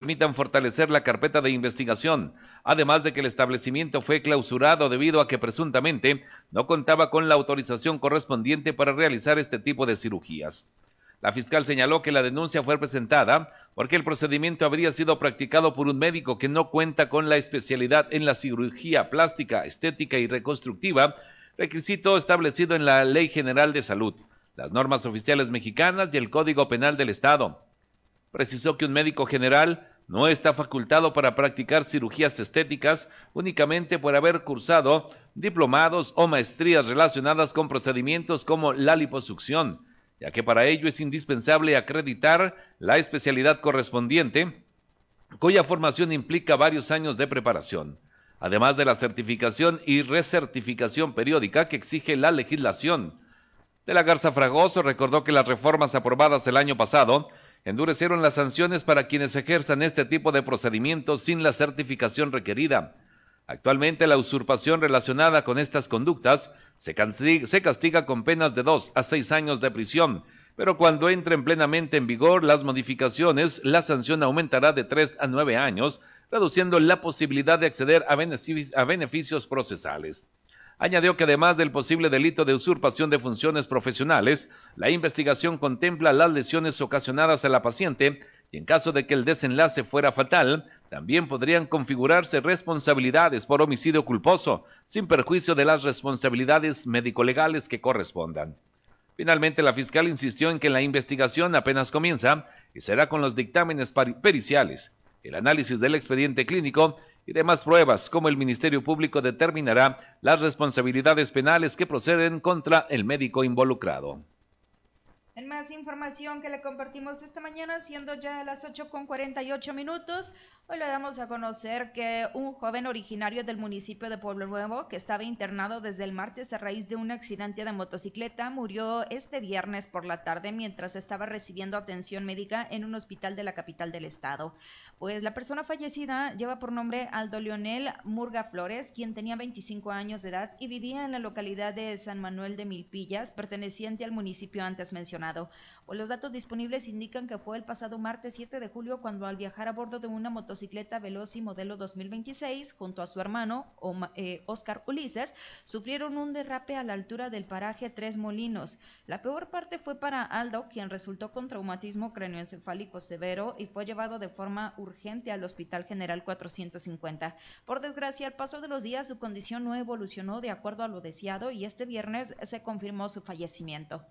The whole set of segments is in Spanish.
permitan fortalecer la carpeta de investigación, además de que el establecimiento fue clausurado debido a que presuntamente no contaba con la autorización correspondiente para realizar este tipo de cirugías. La fiscal señaló que la denuncia fue presentada porque el procedimiento habría sido practicado por un médico que no cuenta con la especialidad en la cirugía plástica, estética y reconstructiva, requisito establecido en la Ley General de Salud, las normas oficiales mexicanas y el Código Penal del Estado. Precisó que un médico general no está facultado para practicar cirugías estéticas únicamente por haber cursado diplomados o maestrías relacionadas con procedimientos como la liposucción, ya que para ello es indispensable acreditar la especialidad correspondiente, cuya formación implica varios años de preparación, además de la certificación y recertificación periódica que exige la legislación. De la Garza Fragoso recordó que las reformas aprobadas el año pasado endurecieron las sanciones para quienes ejerzan este tipo de procedimientos sin la certificación requerida. Actualmente la usurpación relacionada con estas conductas se castiga con penas de 2 a 6 años de prisión, pero cuando entren plenamente en vigor las modificaciones, la sanción aumentará de 3 a 9 años, reduciendo la posibilidad de acceder a beneficios procesales. Añadió que además del posible delito de usurpación de funciones profesionales, la investigación contempla las lesiones ocasionadas a la paciente y en caso de que el desenlace fuera fatal, también podrían configurarse responsabilidades por homicidio culposo, sin perjuicio de las responsabilidades médico-legales que correspondan. Finalmente, la fiscal insistió en que la investigación apenas comienza y será con los dictámenes periciales, el análisis del expediente clínico y demás pruebas, como el Ministerio Público determinará las responsabilidades penales que proceden contra el médico involucrado. En más información que le compartimos esta mañana, siendo ya las 8:48, hoy le damos a conocer que un joven originario del municipio de Pueblo Nuevo, que estaba internado desde el martes a raíz de un accidente de motocicleta, murió este viernes por la tarde mientras estaba recibiendo atención médica en un hospital de la capital del estado. Pues la persona fallecida lleva por nombre Aldo Leonel Murga Flores, quien tenía 25 años de edad y vivía en la localidad de San Manuel de Milpillas, perteneciente al municipio antes mencionado. Pues los datos disponibles indican que fue el pasado martes 7 de julio cuando al viajar a bordo de una motocicleta Veloci modelo 2026 junto a su hermano Oscar Ulises, sufrieron un derrape a la altura del paraje Tres Molinos. La peor parte fue para Aldo, quien resultó con traumatismo cráneoencefálico severo y fue llevado de forma urgente al Hospital General 450. Por desgracia, al paso de los días su condición no evolucionó de acuerdo a lo deseado y este viernes se confirmó su fallecimiento.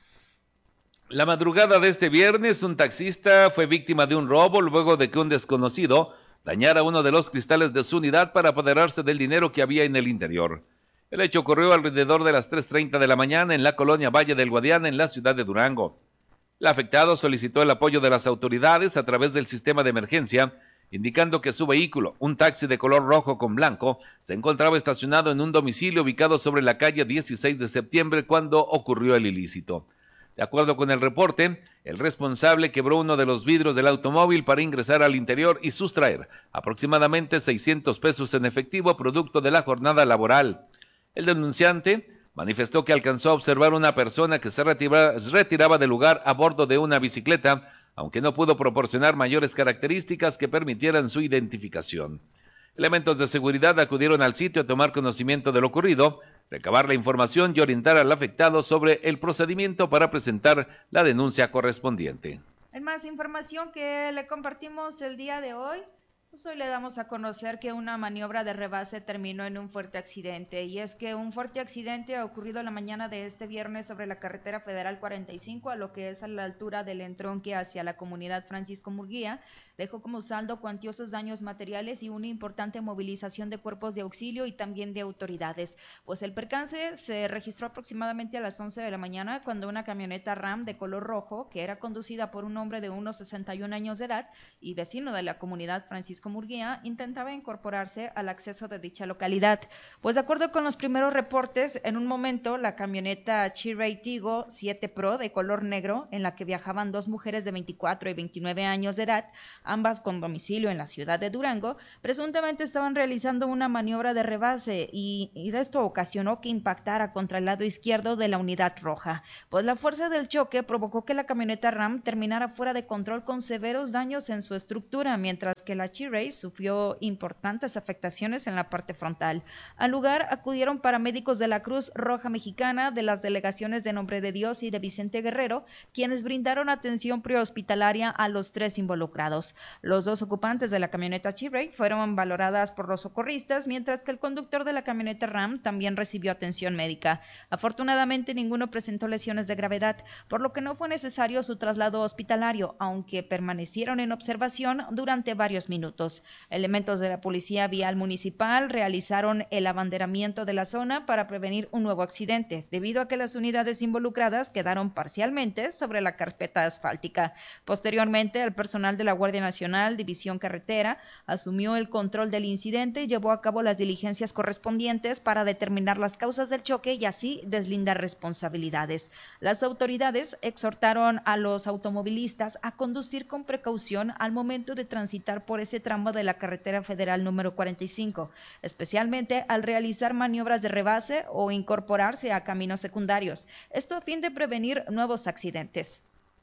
La madrugada de este viernes, un taxista fue víctima de un robo luego de que un desconocido dañara uno de los cristales de su unidad para apoderarse del dinero que había en el interior. El hecho ocurrió alrededor de las 3:30 de la mañana en la colonia Valle del Guadiana, en la ciudad de Durango. El afectado solicitó el apoyo de las autoridades a través del sistema de emergencia, indicando que su vehículo, un taxi de color rojo con blanco, se encontraba estacionado en un domicilio ubicado sobre la calle 16 de septiembre cuando ocurrió el ilícito. De acuerdo con el reporte, el responsable quebró uno de los vidrios del automóvil para ingresar al interior y sustraer aproximadamente 600 pesos en efectivo producto de la jornada laboral. El denunciante manifestó que alcanzó a observar una persona que se retiraba del lugar a bordo de una bicicleta, aunque no pudo proporcionar mayores características que permitieran su identificación. Elementos de seguridad acudieron al sitio a tomar conocimiento de lo ocurrido, recabar la información y orientar al afectado sobre el procedimiento para presentar la denuncia correspondiente. En más información que le compartimos el día de hoy, pues hoy le damos a conocer que una maniobra de rebase terminó en un fuerte accidente, y es que un fuerte accidente ha ocurrido la mañana de este viernes sobre la carretera federal 45, a lo que es a la altura del entronque hacia la comunidad Francisco Murguía. Dejó como saldo cuantiosos daños materiales y una importante movilización de cuerpos de auxilio y también de autoridades. Pues el percance se registró aproximadamente a las 11 de la mañana cuando una camioneta Ram de color rojo, que era conducida por un hombre de unos 61 años de edad y vecino de la comunidad Francisco Francisco Murguía intentaba incorporarse al acceso de dicha localidad. Pues de acuerdo con los primeros reportes, en un momento la camioneta Chery Tiggo 7 Pro de color negro, en la que viajaban 2 mujeres de 24 y 29 años de edad, ambas con domicilio en la ciudad de Durango, presuntamente estaban realizando una maniobra de rebase y esto ocasionó que impactara contra el lado izquierdo de la unidad roja. Pues la fuerza del choque provocó que la camioneta Ram terminara fuera de control con severos daños en su estructura, mientras que la Chery sufrió importantes afectaciones en la parte frontal. Al lugar acudieron paramédicos de la Cruz Roja Mexicana, de las delegaciones de Nombre de Dios y de Vicente Guerrero, quienes brindaron atención prehospitalaria a los 3 involucrados. Los 2 ocupantes de la camioneta Chery fueron valoradas por los socorristas, mientras que el conductor de la camioneta Ram también recibió atención médica. Afortunadamente, ninguno presentó lesiones de gravedad, por lo que no fue necesario su traslado hospitalario, aunque permanecieron en observación durante varios minutos. Elementos de la Policía Vial Municipal realizaron el abanderamiento de la zona para prevenir un nuevo accidente, debido a que las unidades involucradas quedaron parcialmente sobre la carpeta asfáltica. Posteriormente, el personal de la Guardia Nacional, División Carretera, asumió el control del incidente y llevó a cabo las diligencias correspondientes para determinar las causas del choque y así deslindar responsabilidades. Las autoridades exhortaron a los automovilistas a conducir con precaución al momento de transitar por ese tramo de la carretera federal número 45, especialmente al realizar maniobras de rebase o incorporarse a caminos secundarios, esto a fin de prevenir nuevos accidentes.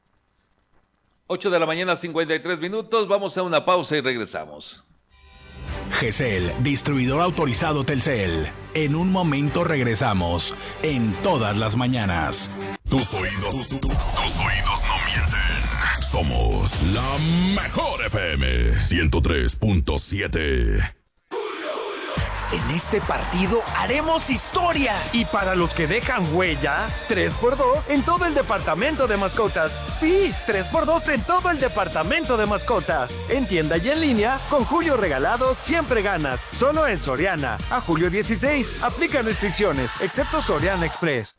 8:53 a.m, vamos a una pausa y regresamos. GESEL, distribuidor autorizado Telcel. En un momento regresamos, en todas las mañanas. Tus oídos no mienten. Somos la mejor FM 103.7. En este partido haremos historia. Y para los que dejan huella, 3x2 en todo el departamento de mascotas. Sí, 3x2 en todo el departamento de mascotas. En tienda y en línea, con Julio Regalado siempre ganas. Solo en Soriana. A julio 16. Aplican restricciones, excepto Soriana Express.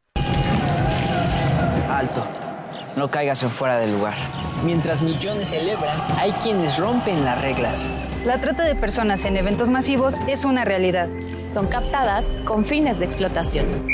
Alto. No caigas en fuera del lugar. Mientras millones celebran, hay quienes rompen las reglas. La trata de personas en eventos masivos es una realidad. Son captadas con fines de explotación.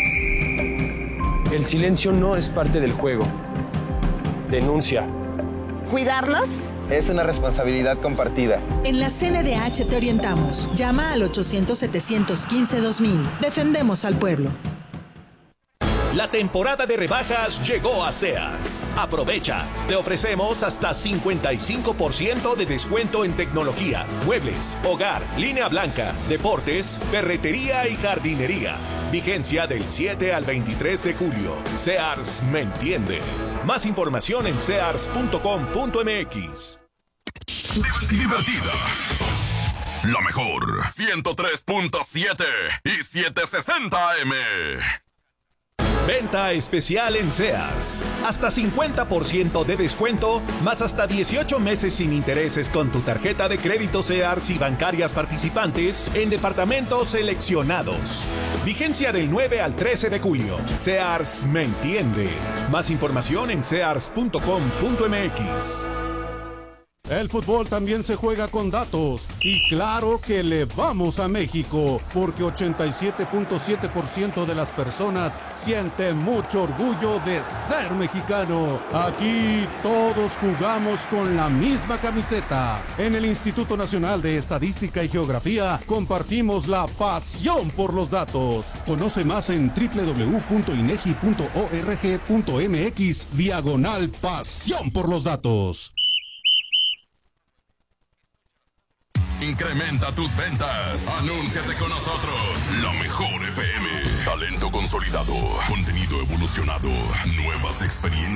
El silencio no es parte del juego. Denuncia. ¿Cuidarlos? Es una responsabilidad compartida. En la CNDH te orientamos. Llama al 800-715-2000. Defendemos al pueblo. La temporada de rebajas llegó a Sears. Aprovecha. Te ofrecemos hasta 55% de descuento en tecnología, muebles, hogar, línea blanca, deportes, ferretería y jardinería. Vigencia del 7 al 23 de julio. Sears me entiende. Más información en sears.com.mx. Divertida. La mejor. 103.7 y 760 AM. Venta especial en Sears. Hasta 50% de descuento, más hasta 18 meses sin intereses con tu tarjeta de crédito Sears y bancarias participantes en departamentos seleccionados. Vigencia del 9 al 13 de julio. Sears me entiende. Más información en sears.com.mx. El fútbol también se juega con datos y claro que le vamos a México porque 87.7% de las personas sienten mucho orgullo de ser mexicano. Aquí todos jugamos con la misma camiseta. En el Instituto Nacional de Estadística y Geografía compartimos la pasión por los datos. Conoce más en www.inegi.org.mx/pasión por los datos. Incrementa tus ventas. Anúnciate con nosotros. La mejor FM. Talento consolidado. Contenido evolucionado. Nuevas experiencias.